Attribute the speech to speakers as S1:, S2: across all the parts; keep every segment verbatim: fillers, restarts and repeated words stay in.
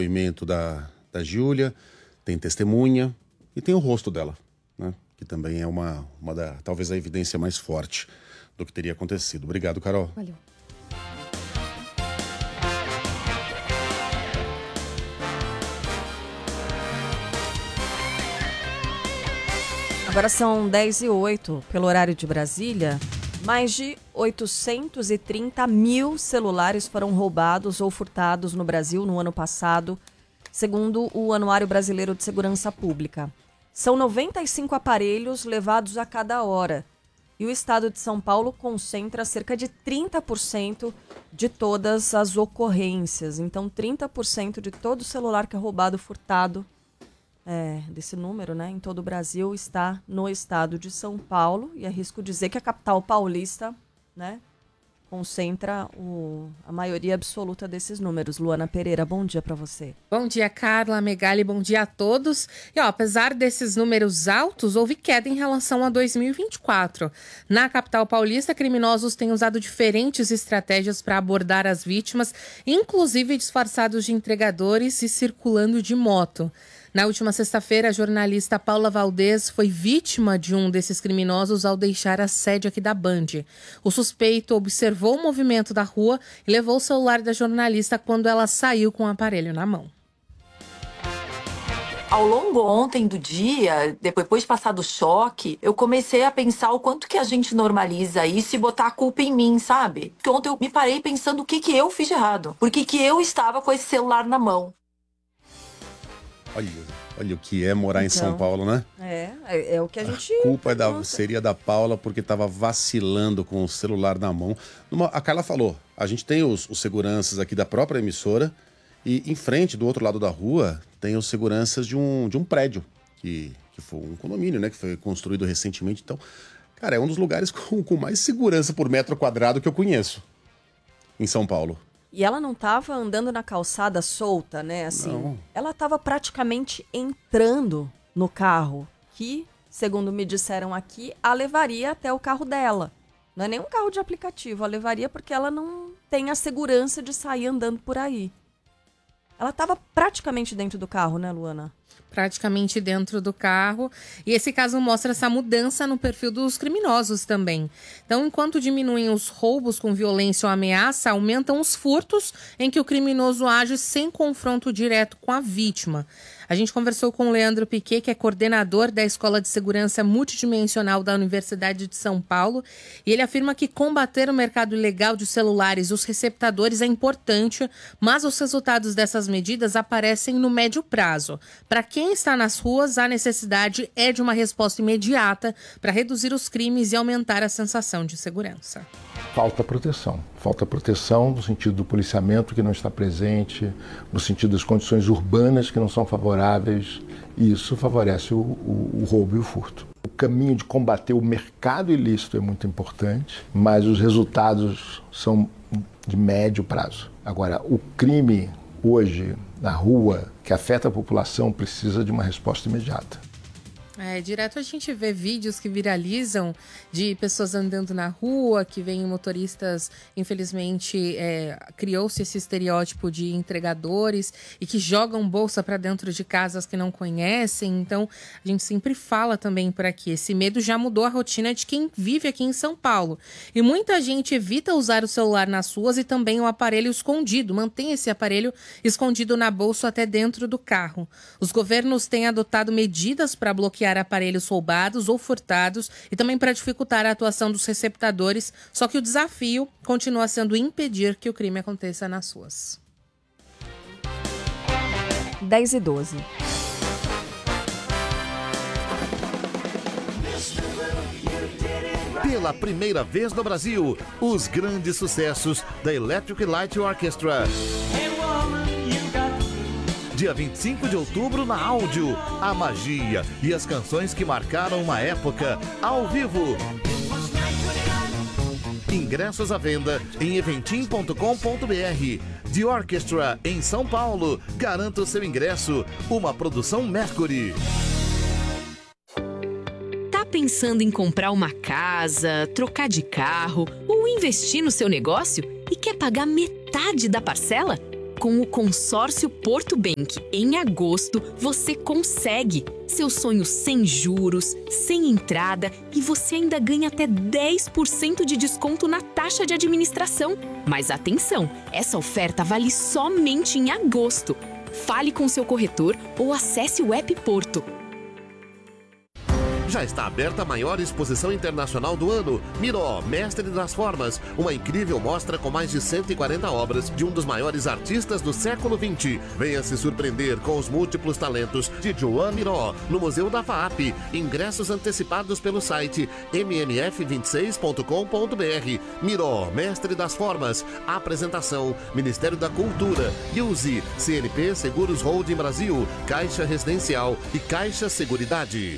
S1: depoimento da, da Júlia, tem testemunha e tem o rosto dela, né? Que também é uma, uma da, talvez a evidência mais forte do que teria acontecido. Obrigado, Carol.
S2: Valeu. Agora são dez e oito, pelo horário de Brasília. Mais de oitocentos e trinta mil celulares foram roubados ou furtados no Brasil no ano passado, segundo o Anuário Brasileiro de Segurança Pública. São noventa e cinco aparelhos levados a cada hora. E o estado de São Paulo concentra cerca de trinta por cento de todas as ocorrências. Então, trinta por cento de todo celular que é roubado, furtado, É, desse número, né, em todo o Brasil, está no estado de São Paulo. E arrisco dizer que a capital paulista, né, concentra o, a maioria absoluta desses números. Luana Pereira, bom dia para você.
S3: Bom dia, Carla, Megali, bom dia a todos. E ó, apesar desses números altos, houve queda em relação a dois mil e vinte e quatro. Na capital paulista, criminosos têm usado diferentes estratégias para abordar as vítimas, inclusive disfarçados de entregadores e circulando de moto. Na última sexta-feira, a jornalista Paula Valdez foi vítima de um desses criminosos ao deixar a sede aqui da Band. O suspeito observou o movimento da rua e levou o celular da jornalista quando ela saiu com o aparelho na mão.
S4: Ao longo ontem do dia, depois de passar do choque, eu comecei a pensar o quanto que a gente normaliza isso e botar a culpa em mim, sabe? Porque ontem eu me parei pensando o que, que eu fiz de errado. Por que, que eu estava com esse celular na mão?
S1: Olha, olha o que é morar então, em São Paulo, né?
S2: É, é, é o que a gente...
S1: A culpa é da, seria da Paula porque estava vacilando com o celular na mão. Numa, a Carla falou, a gente tem os, os seguranças aqui da própria emissora e em frente, do outro lado da rua, tem os seguranças de um, de um prédio, que, que foi um condomínio, né? Que foi construído recentemente. Então, cara, é um dos lugares com, com mais segurança por metro quadrado que eu conheço em São Paulo.
S2: E ela não estava andando na calçada solta, né? Assim,
S1: não.
S2: Ela estava praticamente entrando no carro, que, segundo me disseram aqui, a levaria até o carro dela. Não é nem um carro de aplicativo, a levaria porque ela não tem a segurança de sair andando por aí. Ela estava praticamente dentro do carro, né, Luana?
S3: Praticamente dentro do carro. E esse caso mostra essa mudança no perfil dos criminosos também. Então, enquanto diminuem os roubos com violência ou ameaça, aumentam os furtos em que o criminoso age sem confronto direto com a vítima. A gente conversou com o Leandro Piquet, que é coordenador da Escola de Segurança Multidimensional da Universidade de São Paulo, e ele afirma que combater o mercado ilegal de celulares e os receptadores é importante, mas os resultados dessas medidas aparecem no médio prazo. Para quem está nas ruas, a necessidade é de uma resposta imediata para reduzir os crimes e aumentar a sensação de segurança.
S5: Falta proteção. Falta proteção no sentido do policiamento que não está presente, no sentido das condições urbanas que não são favoráveis, e isso favorece o, o, o roubo e o furto. O caminho de combater o mercado ilícito é muito importante, mas os resultados são de médio prazo. Agora, o crime hoje na rua, que afeta a população, precisa de uma resposta imediata.
S3: É, direto a gente vê vídeos que viralizam de pessoas andando na rua, que veem motoristas, infelizmente, é, criou-se esse estereótipo de entregadores e que jogam bolsa para dentro de casas que não conhecem. Então, a gente sempre fala também por aqui, esse medo já mudou a rotina de quem vive aqui em São Paulo. E muita gente evita usar o celular nas ruas e também o aparelho escondido, mantém esse aparelho escondido na bolsa até dentro do carro. Os governos têm adotado medidas para bloquear aparelhos roubados ou furtados e também para dificultar a atuação dos receptadores, só que o desafio continua sendo impedir que o crime aconteça nas ruas.
S2: dez e doze.
S6: Pela primeira vez no Brasil, os grandes sucessos da Electric Light Orchestra. Dia vinte e cinco de outubro na Áudio, a magia e as canções que marcaram uma época, ao vivo. Ingressos à venda em eventim ponto com ponto br. The Orchestra em São Paulo. Garanta o seu ingresso. Uma produção Mercury.
S7: Tá pensando em comprar uma casa, trocar de carro ou investir no seu negócio e quer pagar metade da parcela? Com o consórcio Porto Bank, em agosto, você consegue seu sonho sem juros, sem entrada e você ainda ganha até dez por cento de desconto na taxa de administração. Mas atenção, essa oferta vale somente em agosto. Fale com seu corretor ou acesse o app Porto.
S6: Já está aberta a maior exposição internacional do ano, Miró, Mestre das Formas, uma incrível mostra com mais de cento e quarenta obras de um dos maiores artistas do século vinte. Venha se surpreender com os múltiplos talentos de Joan Miró, no Museu da F A A P. Ingressos antecipados pelo site m m f vinte e seis ponto com ponto b r. Miró, Mestre das Formas. Apresentação, Ministério da Cultura, Use, C N P Seguros Holding Brasil, Caixa Residencial e Caixa Seguridade.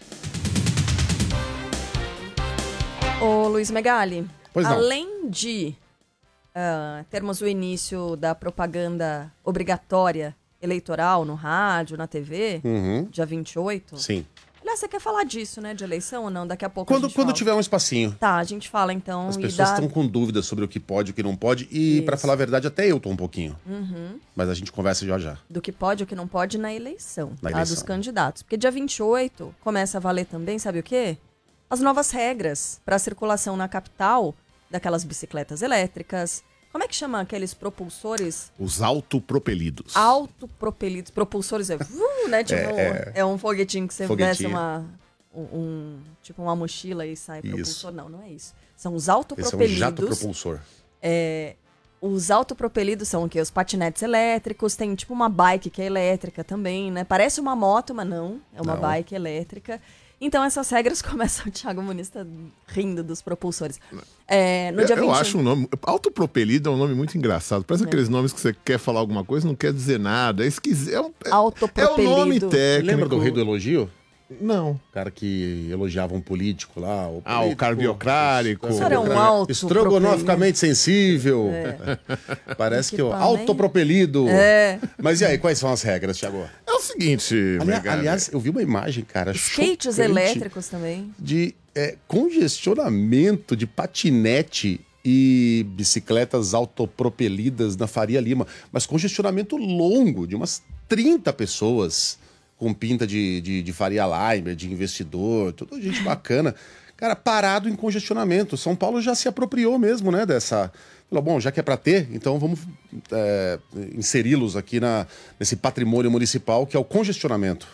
S2: Ô Luiz Megali,
S1: Pois não.
S2: além de uh, termos o início da propaganda obrigatória eleitoral no rádio, na T V,
S1: Uhum.
S2: dia vinte e oito.
S1: Sim.
S2: Aliás, você quer falar disso, né, de eleição ou não? Daqui a pouco a
S1: Quando,
S2: gente
S1: quando
S2: fala.
S1: tiver um espacinho.
S2: Tá, a gente fala então.
S1: As
S2: e
S1: pessoas
S2: dá...
S1: estão com dúvidas sobre o que pode e o que não pode. E, pra
S2: Isso.
S1: falar a verdade, até eu tô um pouquinho.
S2: Uhum.
S1: Mas a gente conversa já já.
S2: Do que pode e o que não pode na eleição,
S1: Na
S2: tá?
S1: eleição.
S2: Dos candidatos. Porque dia vinte e oito começa a valer também, sabe o quê? As novas regras para a circulação na capital daquelas bicicletas elétricas. Como é que chama aqueles propulsores
S8: Os autopropelidos.
S2: autopropelidos? Propulsores é, uh, né? Tipo,
S1: É,
S2: é, um foguetinho que você
S1: Foguetinho.
S2: veste uma, um, um- tipo uma mochila e sai
S1: Isso.
S2: propulsor. Não, não é isso. São os
S1: Esse é um
S2: autopropelidos.
S1: jato propulsor.
S2: É, os autopropelidos são o quê? Os patinetes elétricos, tem tipo uma bike que é elétrica também, né? Parece uma moto, mas não, é uma
S1: Não.
S2: bike elétrica. Então essas regras começam, o Thiago Muniz tá rindo dos propulsores. É, no
S8: Eu,
S2: dia
S8: eu
S2: vinte e um
S8: acho um nome. Autopropelido é um nome muito engraçado. Parece aqueles nomes que você quer falar alguma coisa não quer dizer nada. É esquisito. É, um, é, é o
S2: Autopropelido.
S8: nome técnico.
S1: Lembra do Rei do Elogio?
S8: Não.
S1: O cara que elogiava um político lá. O
S8: Ah, o
S1: político,
S8: carbiocrárico.
S2: Isso era um alto
S1: Estrogonoficamente sensível. Parece que o
S2: Equipamento.
S1: autopropelido.
S2: É.
S1: Mas e aí, quais são as regras, Thiago?
S8: É o seguinte,
S1: Ali-
S8: Megali.
S1: aliás, eu vi uma imagem, cara,
S2: Skates
S1: chocante
S2: elétricos também.
S1: de é, congestionamento de patinete e bicicletas autopropelidas na Faria Lima. Mas congestionamento longo, de umas trinta pessoas com pinta de, de, de Faria Limer, de investidor, toda gente bacana. Cara, parado em congestionamento. São Paulo já se apropriou mesmo, né, dessa... Falou, bom, já que é para ter, então vamos é, inseri-los aqui na, nesse patrimônio municipal, que é o congestionamento.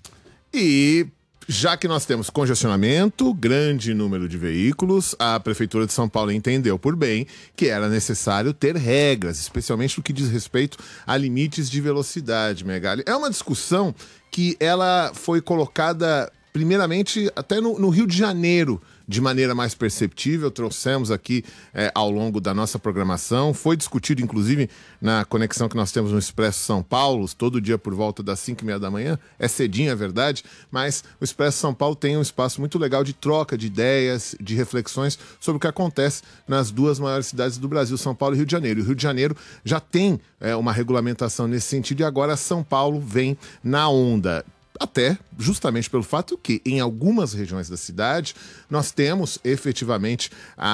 S8: E já que nós temos congestionamento, grande número de veículos, a Prefeitura de São Paulo entendeu por bem que era necessário ter regras, especialmente no que diz respeito a limites de velocidade, Megali. É uma discussão que ela foi colocada primeiramente até no, no Rio de Janeiro, de maneira mais perceptível, trouxemos aqui é, ao longo da nossa programação, foi discutido inclusive na conexão que nós temos no Expresso São Paulo, todo dia por volta das cinco e meia da manhã, é cedinho, é verdade, mas o Expresso São Paulo tem um espaço muito legal de troca de ideias, de reflexões sobre o que acontece nas duas maiores cidades do Brasil, São Paulo e Rio de Janeiro. O Rio de Janeiro já tem é, uma regulamentação nesse sentido e agora São Paulo vem na onda. Até justamente pelo fato que em algumas regiões da cidade nós temos efetivamente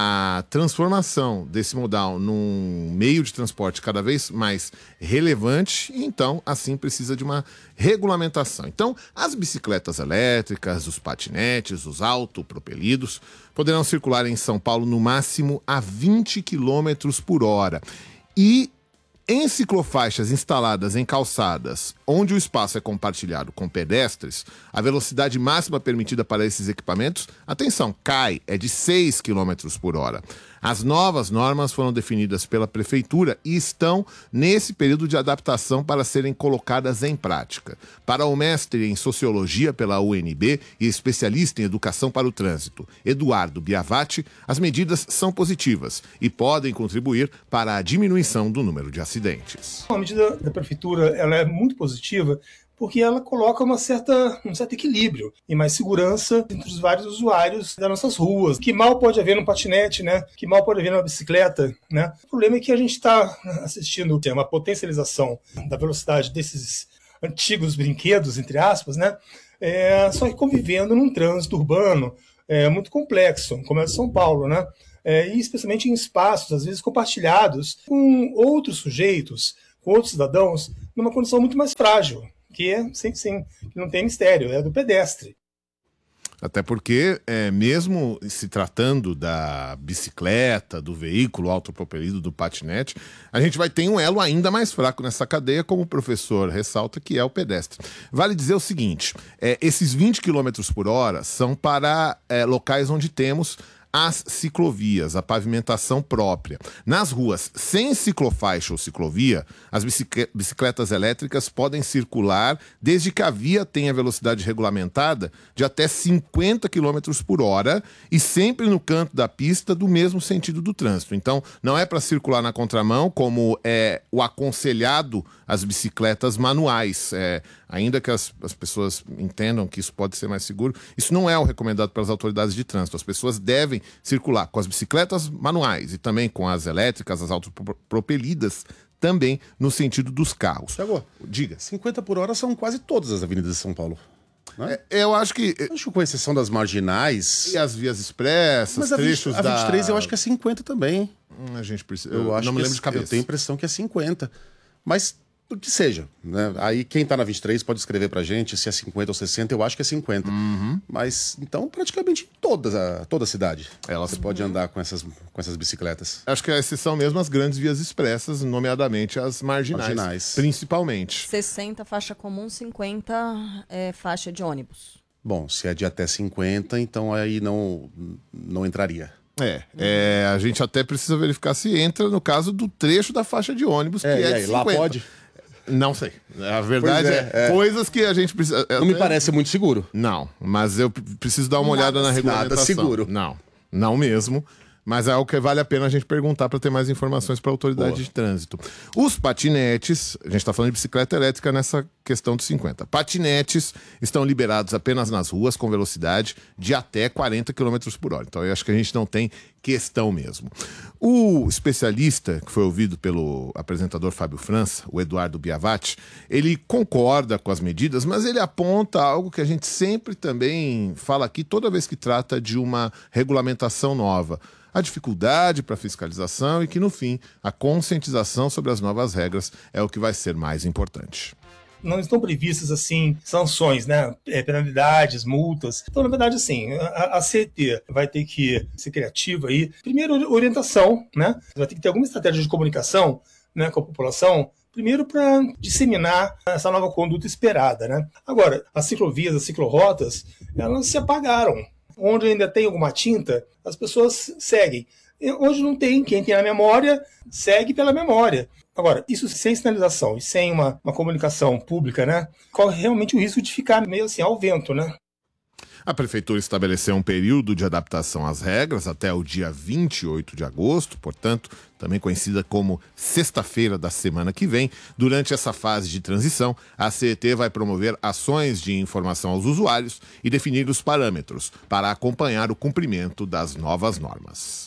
S8: a transformação desse modal num meio de transporte cada vez mais relevante e então assim precisa de uma regulamentação. Então as bicicletas elétricas, os patinetes, os autopropelidos poderão circular em São Paulo no máximo a vinte quilômetros por hora. E em ciclofaixas instaladas em calçadas, onde o espaço é compartilhado com pedestres, a velocidade máxima permitida para esses equipamentos, atenção, cai, é de seis quilômetros por hora. As novas normas foram definidas pela Prefeitura e estão nesse período de adaptação para serem colocadas em prática. Para o mestre em Sociologia pela U N B e especialista em Educação para o Trânsito, Eduardo Biavati, as medidas são positivas e podem contribuir para a diminuição do número de acidentes.
S9: A medida da Prefeitura ela é muito positiva porque ela coloca uma certa, um certo equilíbrio e mais segurança entre os vários usuários das nossas ruas. Que mal pode haver no patinete, né? Que mal pode haver numa bicicleta, né? O problema é que a gente está assistindo a uma potencialização da velocidade desses antigos brinquedos, entre aspas, né? É, só que convivendo num trânsito urbano é, muito complexo, como é o de São Paulo, né? É, e especialmente em espaços, às vezes compartilhados com outros sujeitos, outros cidadãos numa condição muito mais frágil, que é, sim, sim, que não tem mistério, é do pedestre.
S8: Até porque, é, mesmo se tratando da bicicleta, do veículo autopropelido, do patinete, a gente vai ter um elo ainda mais fraco nessa cadeia, como o professor ressalta, que é o pedestre. Vale dizer o seguinte, é, esses vinte quilômetros por hora são para é, locais onde temos as ciclovias, a pavimentação própria. Nas ruas sem ciclofaixa ou ciclovia, as bicicletas elétricas podem circular desde que a via tenha velocidade regulamentada de até cinquenta quilômetros por hora e sempre no canto da pista do mesmo sentido do trânsito. Então, não é para circular na contramão, como é o aconselhado às bicicletas manuais. É, ainda que as, as pessoas entendam que isso pode ser mais seguro, isso não é o recomendado pelas autoridades de trânsito. As pessoas devem circular com as bicicletas manuais e também com as elétricas, as autopropelidas, também no sentido dos carros.
S1: Tiago,
S8: diga.
S1: cinquenta por hora são quase todas as avenidas de São Paulo.
S8: É? É, eu acho que...
S1: Eu acho que com exceção das marginais...
S8: E as vias expressas,
S1: mas a
S8: trechos
S1: vinte,
S8: da...
S1: A vinte e três eu acho que é cinquenta também.
S8: Hum, a gente precisa...
S1: Eu,
S8: eu
S1: acho
S8: não me lembro
S1: é,
S8: de cabeça.
S1: Eu tenho a impressão que é cinquenta. Mas... o que seja, né? Aí quem tá na vinte e três pode escrever pra gente se é cinquenta ou sessenta, eu acho que é cinquenta.
S8: Uhum.
S1: Mas, então, praticamente em todas a, toda a cidade
S8: Elas...
S1: você pode andar com essas, com essas bicicletas.
S8: Acho que a exceção mesmo as grandes vias expressas, nomeadamente as marginais,
S1: marginais.
S8: Principalmente.
S2: sessenta faixa comum, cinquenta é, faixa de ônibus.
S1: Bom, se é de até cinquenta, então aí não, não entraria.
S8: É, é, a gente até precisa verificar se entra no caso do trecho da faixa de ônibus, que
S1: É,
S8: é,
S1: e
S8: de
S1: aí,
S8: cinquenta.
S1: lá pode?
S8: Não sei. A verdade
S1: Pois
S8: é,
S1: é, é.
S8: coisas que a gente precisa...
S1: Não me parece muito seguro.
S8: Não, mas eu p- preciso dar uma
S2: Nada
S8: olhada na
S2: seguro.
S8: regulamentação.
S1: Nada seguro.
S8: Não, não mesmo. Mas é algo que vale a pena a gente perguntar para ter mais informações para a autoridade
S1: Boa.
S8: de trânsito. Os patinetes, a gente está falando de bicicleta elétrica nessa questão de cinquenta. Patinetes estão liberados apenas nas ruas com velocidade de até quarenta quilômetros por hora. Então eu acho que a gente não tem questão mesmo. O especialista, que foi ouvido pelo apresentador Fábio França, o Eduardo Biavati, ele concorda com as medidas, mas ele aponta algo que a gente sempre também fala aqui toda vez que trata de uma regulamentação nova. A dificuldade para fiscalização e que, no fim, a conscientização sobre as novas regras é o que vai ser mais importante.
S9: Não estão previstas, assim, sanções, né? É, penalidades, multas. Então, na verdade, assim, a, a C E T vai ter que ser criativa aí. Primeiro, orientação, né? Vai ter que ter alguma estratégia de comunicação, né, com a população, primeiro para disseminar essa nova conduta esperada, né? Agora, as ciclovias, as ciclorotas, elas se apagaram. Onde ainda tem alguma tinta, as pessoas seguem. Hoje não tem. Quem tem a memória, segue pela memória. Agora, isso sem sinalização e sem uma, uma comunicação pública, né? Corre realmente o risco de ficar meio assim ao vento, né?
S8: A Prefeitura estabeleceu um período de adaptação às regras até o dia vinte e oito de agosto, portanto, também conhecida como sexta-feira da semana que vem. Durante essa fase de transição, a C E T vai promover ações de informação aos usuários e definir os parâmetros para acompanhar o cumprimento das novas normas.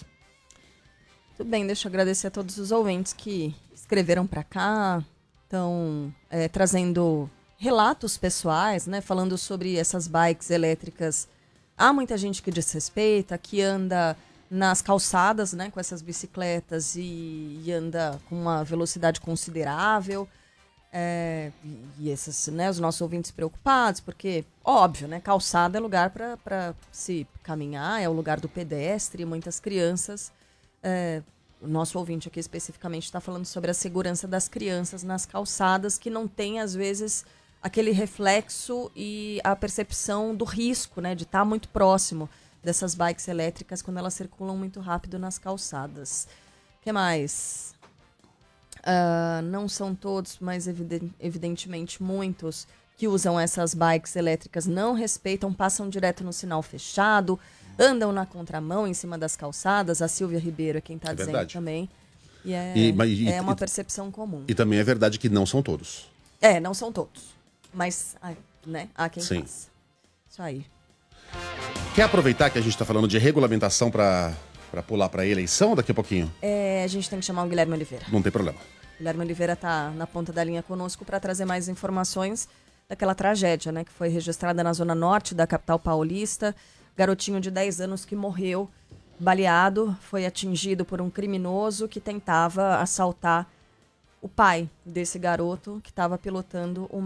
S2: Tudo bem, deixa eu agradecer a todos os ouvintes que escreveram para cá, estão é, trazendo relatos pessoais, né, falando sobre essas bikes elétricas. Há muita gente que desrespeita, que anda nas calçadas, né, com essas bicicletas e, e anda com uma velocidade considerável. É, e esses, né, os nossos ouvintes preocupados, porque, óbvio, né, calçada é lugar para se caminhar, é o lugar do pedestre, muitas crianças... É, o nosso ouvinte aqui especificamente está falando sobre a segurança das crianças nas calçadas, que não tem, às vezes, aquele reflexo e a percepção do risco, né, de estar muito próximo dessas bikes elétricas quando elas circulam muito rápido nas calçadas. O que mais? Uh, não são todos, mas eviden- evidentemente muitos que usam essas bikes elétricas não respeitam, passam direto no sinal fechado, andam na contramão em cima das calçadas. A Silvia Ribeiro é quem está
S1: É
S2: dizendo
S1: verdade.
S2: também. E é,
S1: E- mas- e-
S2: é uma
S1: e-
S2: percepção comum.
S1: E também é verdade que não são todos.
S2: É, não são todos. Mas, ai, né, há quem
S1: Sim.
S2: faça. Isso aí.
S1: Quer aproveitar que a gente está falando de regulamentação para pular para a eleição daqui a pouquinho?
S2: É, a gente tem que chamar o Guilherme Oliveira.
S1: Não tem problema.
S2: O Guilherme Oliveira está na ponta da linha conosco para trazer mais informações daquela tragédia, né, que foi registrada na zona norte da capital paulista. Garotinho de dez anos que morreu baleado, foi atingido por um criminoso que tentava assaltar o o pai desse garoto que estava pilotando uma